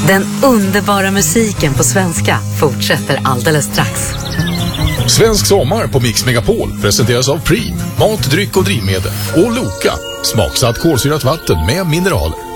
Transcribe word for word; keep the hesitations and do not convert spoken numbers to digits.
Den underbara musiken på svenska fortsätter alldeles strax. Svensk sommar på Mix Megapol presenteras av Preem, mat, dryck och drivmedel. Och Loka, smaksatt kolsyrat vatten med mineraler.